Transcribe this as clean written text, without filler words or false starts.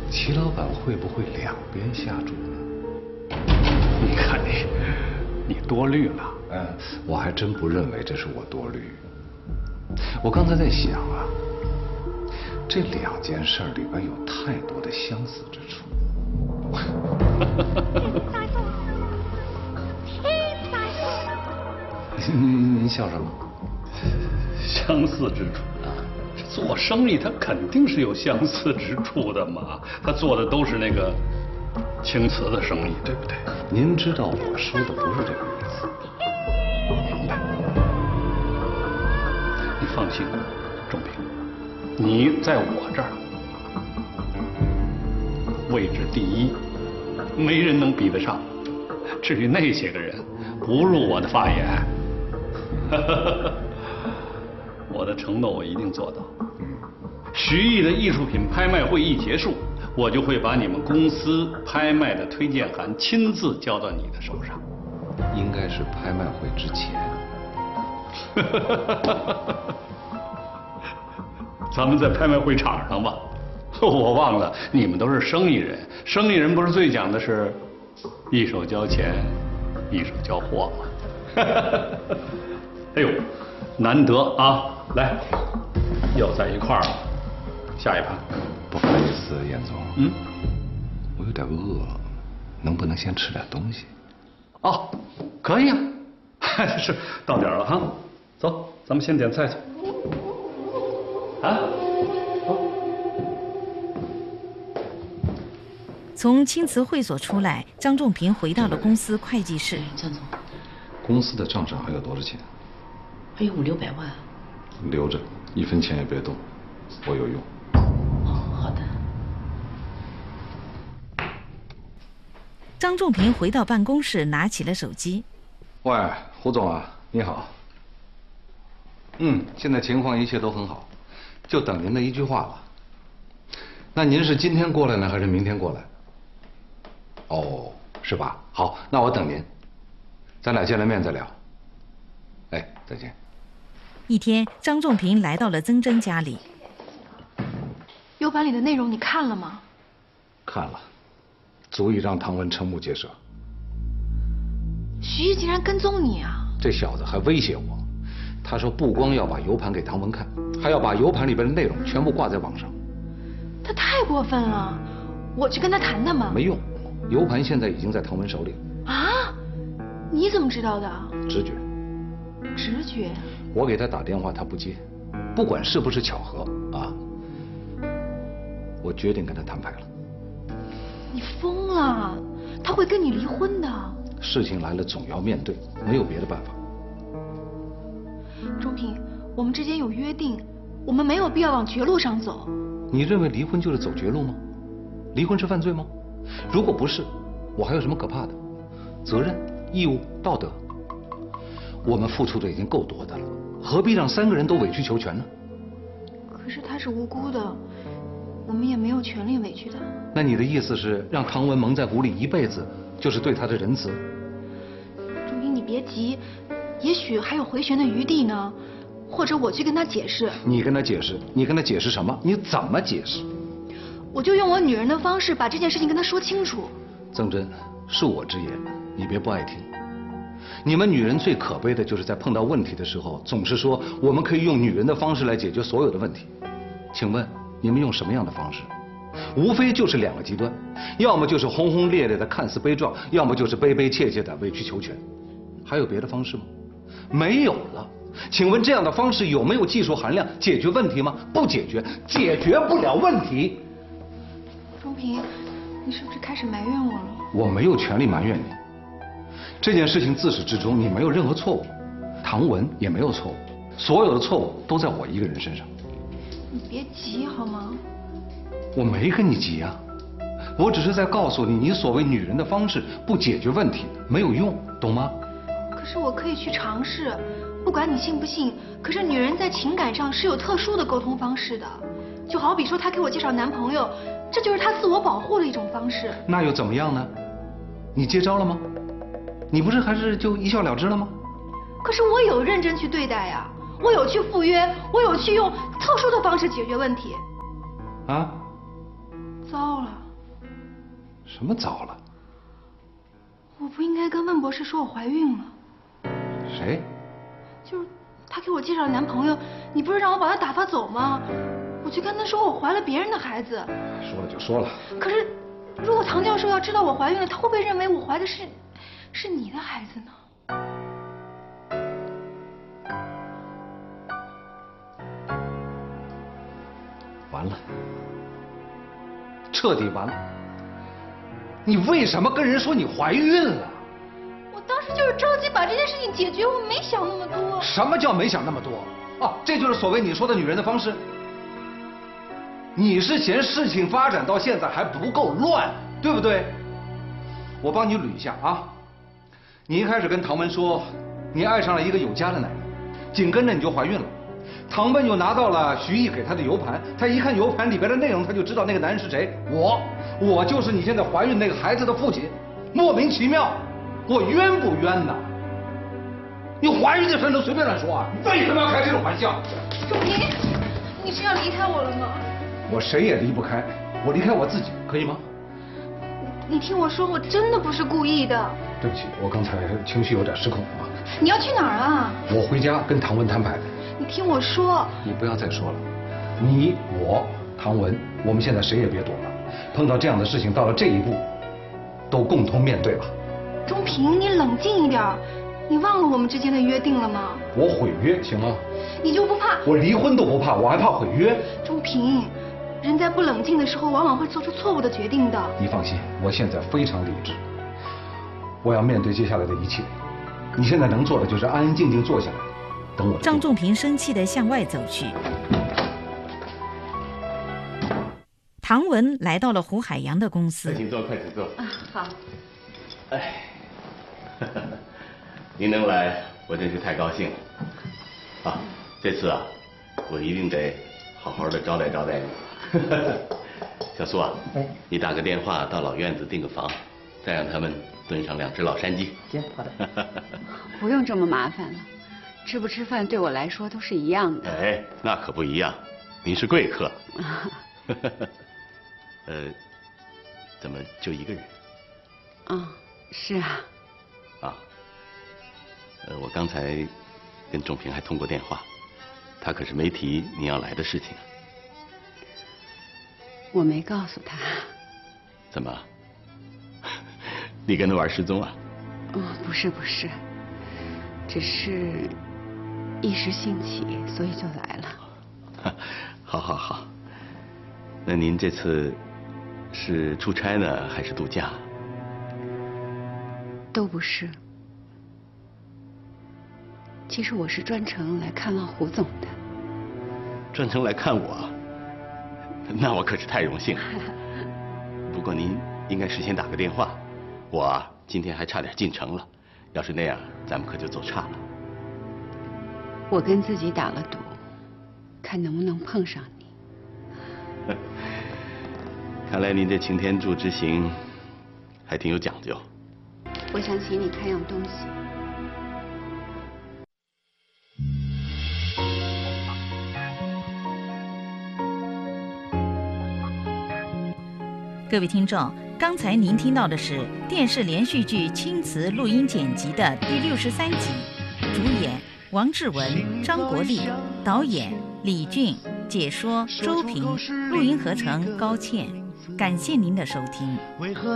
齐老板会不会两边下注呢？ 你看你多虑了。 我还真不认为这是我多虑。我刚才在想啊，这两件事里边有太多的相似之处。您笑什么？ 相似之处啊，做生意他肯定是有相似之处的嘛。他做的都是那个青瓷的生意，对不对？ 您知道我说的不是这个意思。 明白。你放心，仲平，你在我这儿位置第一，没人能比得上。至于那些个人，不入我的法眼。我的承诺我一定做到。徐艺的艺术品拍卖会一结束，我就会把你们公司拍卖的推荐函亲自交到你的手上。 应该是拍卖会之前。 咱们在拍卖会场上吧。我忘了，你们都是生意人，生意人不是最讲的是一手交钱，一手交货吗？哎呦，难得啊！来，要在一块儿了，下一盘。 不好意思，严总。我有点饿，能不能先吃点东西？ 哦，可以啊。是，到点了哈，走，咱们先点菜去。啊，走。 从青瓷会所出来，张仲平回到了公司会计室。 张总， 公司的账上还有多少钱？ 还有500-600万。 留着，1分钱也别动，我有用。 哦，好的。 张仲平回到办公室，拿起了手机。 喂，胡总啊，你好。现在情况一切都很好，就等您的一句话了。那您是今天过来呢，还是明天过来？哦，是吧？好，那我等您，咱俩见了面再聊。哎，再见。 一天，张仲平来到了曾真家里。 U 盘里的内容你看了吗？ 看了，足以让唐文瞠目结舌。 徐艺竟然跟踪你啊！ 这小子还威胁我，他说不光要把 U 盘给唐文看，还要把 U 盘里边的内容全部挂在网上。 他太过分了，我去跟他谈谈嘛。 没用，U 盘现在已经在唐文手里。 啊？你怎么知道的？ 直觉。 直觉？ 我给他打电话，他不接，不管是不是巧合啊，我决定跟他摊牌了。 你疯了？他会跟你离婚的。 事情来了总要面对，没有别的办法。 仲平，我们之间有约定，我们没有必要往绝路上走。 你认为离婚就是走绝路吗？离婚是犯罪吗？如果不是，我还有什么可怕的？责任、义务、道德，我们付出的已经够多的了，何必让3个人都委曲求全呢？ 可是他是无辜的，我们也没有权利委屈他。 那你的意思是让唐文蒙在鼓里一辈子，就是对他的仁慈？ 仲平，你别急，也许还有回旋的余地呢。或者我去跟他解释。 你跟他解释？你跟他解释什么？你怎么解释？ 我就用我女人的方式把这件事情跟他说清楚。 曾真，恕我直言，你别不爱听。你们女人最可悲的就是在碰到问题的时候，总是说我们可以用女人的方式来解决所有的问题。请问你们用什么样的方式？无非就是2个极端，要么就是轰轰烈烈的看似悲壮，要么就是悲悲切切的委曲求全。还有别的方式吗？没有了。请问这样的方式有没有技术含量？解决问题吗？不解决，解决不了问题。 仲平，你是不是开始埋怨我了？ 我没有权利埋怨你。这件事情自始至终你没有任何错误，唐文也没有错误，所有的错误都在我一个人身上。 你别急好吗？ 我没跟你急啊，我只是在告诉你，你所谓女人的方式不解决问题，没有用，懂吗？ 可是我可以去尝试。不管你信不信，可是女人在情感上是有特殊的沟通方式的，就好比说她给我介绍男朋友，这就是她自我保护的一种方式。 那又怎么样呢？你接招了吗？你不是还是就一笑了之了吗？ 可是我有认真去对待呀，我有去赴约，我有去用特殊的方式解决问题。 啊？ 糟了。 什么糟了？ 我不应该跟温博士说我怀孕了。 谁？ 就是他给我介绍的男朋友，你不是让我把他打发走吗？我就跟他说我怀了别人的孩子。 说了就说了。 可是，如果唐教授要知道我怀孕了，他会不会认为我怀的是你的孩子呢？ 完了，彻底完了。你为什么跟人说你怀孕了？ 我当时就是着急把这件事情解决，我没想那么多。 什么叫没想那么多？哦，这就是所谓你说的女人的方式。你是嫌事情发展到现在还不够乱，对不对？我帮你捋一下啊。你一开始跟唐文说你爱上了一个有家的男人，紧跟着你就怀孕了。唐文又拿到了徐毅给他的 U 盘，他一看 U 盘里边的内容，他就知道那个男人是谁。我就是你现在怀孕那个孩子的父亲，莫名其妙，我冤不冤呐？你怀孕的事能随便乱说啊？你为什么要开这种玩笑？ 仲平，你是要离开我了吗？ 我谁也离不开，我离开我自己，可以吗？ 你听我说，我真的不是故意的。 对不起，我刚才情绪有点失控啊。 你要去哪儿啊？ 我回家跟唐文摊牌。 你听我说。你不要再说了。你、我、唐文，我们现在谁也别躲了。碰到这样的事情，到了这一步，都共同面对吧。 钟平，你冷静一点。你忘了我们之间的约定了吗？ 我毁约行吗？ 你就不怕？ 我离婚都不怕，我还怕毁约？ 钟平，人在不冷静的时候，往往会做出错误的决定的。 你放心，我现在非常理智。我要面对接下来的一切。你现在能做的就是安安静静坐下来，等我。 张仲平生气地向外走去。唐文来到了胡海洋的公司。 快请坐，快请坐。 啊，好。 哎，您能来，我真是太高兴了。啊，这次啊，我一定得好好的招待招待你。小苏啊，你打个电话到老院子订个房，再让他们炖上2只老山鸡。 行，好的。不用这么麻烦了，吃不吃饭对我来说都是一样的。 哎，那可不一样，您是贵客。怎么就一个人？ 啊，是啊。 啊，我刚才跟仲平还通过电话，他可是没提你要来的事情啊。 我没告诉他。 怎么？你跟他玩失踪啊？ 哦，不是不是，只是一时兴起，所以就来了。 好好好，那您这次是出差呢，还是度假？ 都不是。其实我是专程来看望胡总的。 专程来看我？那我可是太荣幸了。不过您应该事先打个电话，我今天还差点进城了，要是那样，咱们可就走岔了。 我跟自己打了赌，看能不能碰上你。 看来您这擎天柱之行还挺有讲究。 我想请你看样东西。 各位听众，刚才您听到的是电视连续剧《青瓷》录音剪辑的第63集，主演王志文、张国立，导演李俊，解说周平，录音合成高倩。感谢您的收听。